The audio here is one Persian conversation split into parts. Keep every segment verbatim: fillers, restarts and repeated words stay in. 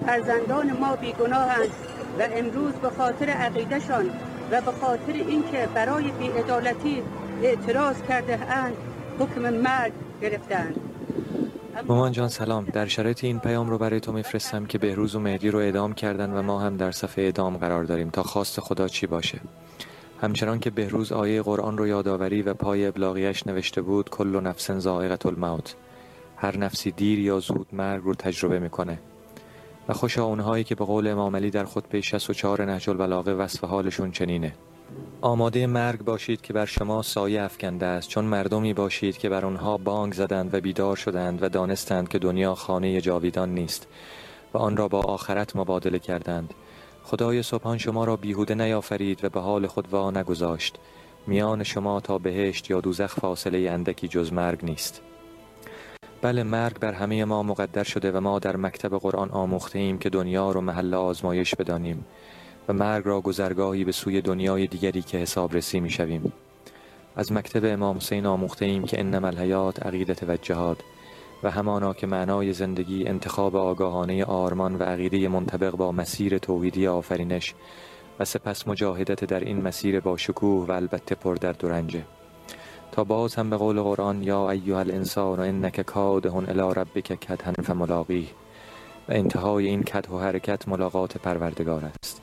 فرزندان ما بیگناهند و امروز به خاطر عقیدهشان و به خاطر اینکه برای بی‌عدالتی اعتراض کرده اند حکم مرگ گرفتند. مامان جان سلام. در شرایط این پیام رو برای تو میفرستم که بهروز و مهدی رو اعدام کردن و ما هم در صف اعدام قرار داریم تا خواست خدا چی باشه. همچنان که بهروز آیه قرآن رو یادآوری و پای ابلاغیش نوشته بود کل نفس ذائقة الموت، هر نفسی دیر یا زود مرگ رو تجربه میکنه. و خوشا اونهایی که به قول امام علی در خطبه شصت و چهار نهج البلاغه وصف حالشون چنینه: آماده مرگ باشید که بر شما سایه افکنده است، چون مردمی باشید که بر آنها بانگ زدند و بیدار شدند و دانستند که دنیا خانه جاویدان نیست و آن را با آخرت مبادله کردند. خدای سبحان شما را بیهوده نیافرید و به حال خود وا نگذاشت. میان شما تا بهشت یا دوزخ فاصله اندکی جز مرگ نیست. بله، مرگ بر همه ما مقدر شده و ما در مکتب قرآن آموخته ایم که دنیا رو محل آزمایش بدانیم و مرگ را گذرگاهی به سوی دنیای دیگری که حسابرسی می شویم. از مکتب امام حسین آموخته ایم که انما الحیات عقیدة و جهاد و همانا که معنای زندگی انتخاب آگاهانه آرمان و عقیده منطبق با مسیر توحیدی آفرینش و سپس مجاهدت در این مسیر با شکوه و البته پر درد و رنج، تا باز هم به قول قرآن یا ایها الانسان انک کادح الی ربک کدحا فملاقیه و انتهای این کدح و حرکت ملاقات پروردگار است.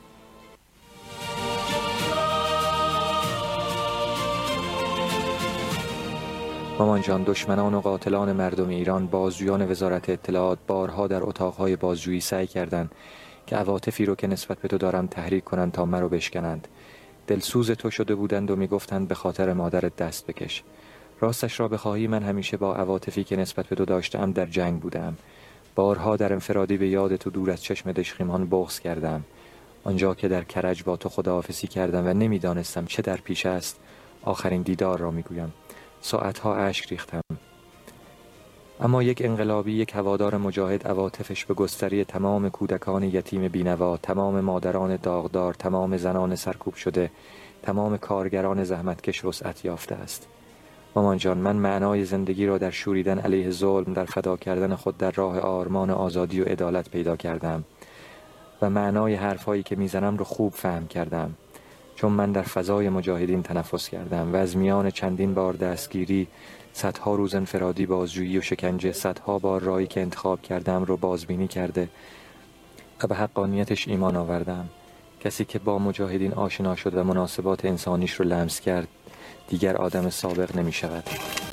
مامان جان، دشمنان و قاتلان مردم ایران، بازجویان وزارت اطلاعات بارها در اتاقهای بازجویی سعی کردند که عواطفی رو که نسبت به تو دارم تحریک کنند تا مرا بشکنند. دلسوز تو شده بودند و میگفتند به خاطر مادرت دست بکش. راستش را بخواهی من همیشه با عواطفی که نسبت به تو داشتم در جنگ بودم. بارها در انفرادی به یاد تو دور از چشم دشخیمان بغض کردم. آنجا که در کرج با تو خداحافظی کردم و نمیدانستم چه در پیش است، آخرین دیدار را میگویم. ساعتها اشک ریختم. اما یک انقلابی، یک هوادار مجاهد، عواطفش به گستری تمام کودکان یتیم بینوا، تمام مادران داغدار، تمام زنان سرکوب شده، تمام کارگران زحمتکش وسعت یافته است. مامان جان، من معنای زندگی را در شوریدن علیه ظلم، در فدا کردن خود در راه آرمان آزادی و عدالت پیدا کردم و معنای حرفایی که میزنم رو خوب فهم کردم، چون من در فضای مجاهدین تنفس کردم و از میان چندین بار دستگیری، صدها روز انفرادی بازجویی و شکنجه، صدها بار راهی که انتخاب کردم رو بازبینی کرده و به حقانیتش ایمان آوردم. کسی که با مجاهدین آشنا شد و مناسبات انسانیش رو لمس کرد دیگر آدم سابق نمی شود.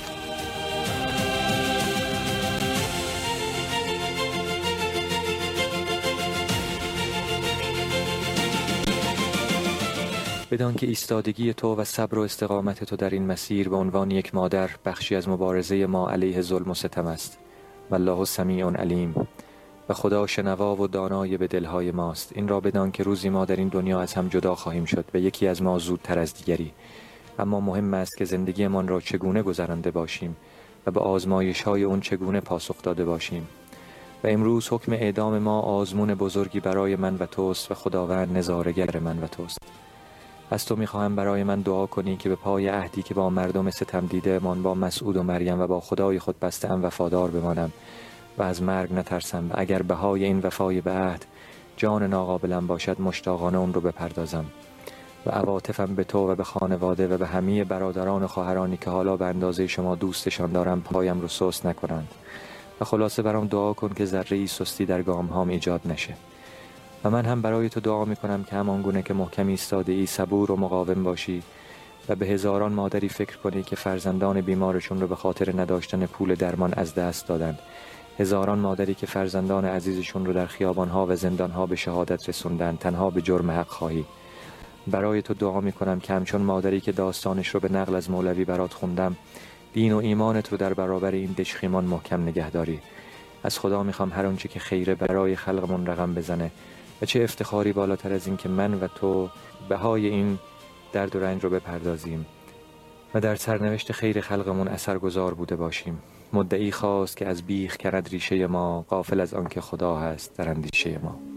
بدان که ایستادگی تو و صبر و استقامت تو در این مسیر به عنوان یک مادر بخشی از مبارزه ما علیه ظلم و ستم است. والله سمیع علیم و خدا شنوا و دانای به دلهای ماست. این را بدان که روزی ما در این دنیا از هم جدا خواهیم شد و یکی از ما زودتر از دیگری. اما مهم است که زندگیمان را چگونه گذرانده باشیم و به آزمایش های اون چگونه پاسخ داده باشیم. و امروز حکم اعدام ما آزمون بزرگی برای من و توست و خداوند نظاره‌گر من و توست. از تو میخواهم برای من دعا کنی که به پای عهدی که با مردم ستم دیده من با مسعود و مریم و با خدای خود بسته‌ام وفادار بمانم و از مرگ نترسم و اگر بهای این وفای به عهد جان ناقابلم باشد مشتاقانه اون رو بپردازم و عواطفم به تو و به خانواده و به همه برادران و خواهرانی که حالا به اندازه شما دوستشان دارم پایم رو سست نکنند و خلاصه برام دعا کن که ذره‌ای سستی در گام هام ایجاد نشه. و من هم برای تو دعا میکنم که همان گونه که محکم ایستاده ای صبور و مقاوم باشی و به هزاران مادری فکر کنی که فرزندان بیمارشون رو به خاطر نداشتن پول درمان از دست دادند، هزاران مادری که فرزندان عزیزشون رو در خیابانها و زندانها به شهادت رسوندن تنها به جرم حق خواهی. برای تو دعا میکنم که همچون مادری که داستانش رو به نقل از مولوی برات خوندم دین و ایمانت رو در برابر این دشخیمان محکم نگهداری. از خدا میخوام هر آنچه که خیره برای خلقمون رقم بزنه و چه افتخاری بالاتر از این که من و تو بهای این درد و رنج رو بپردازیم و در سرنوشت خیر خلقمون اثرگذار بوده باشیم. مدعی خواست که از بیخ کرد ریشه ما، غافل از آن که خدا هست در اندیشه ما.